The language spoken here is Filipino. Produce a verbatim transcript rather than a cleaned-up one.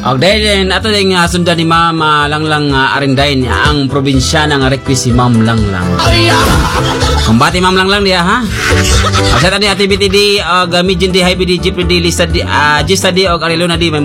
Og dahil ato ding uh, sundan ni Mama Langlang uh, Arindain ang probinsya ng request si Ma'am Langlang. Kung bati Ma'am Langlang dia ha. Sa tani activity di uh, gamit di high di jeep di lista di uh, di og arilo na di may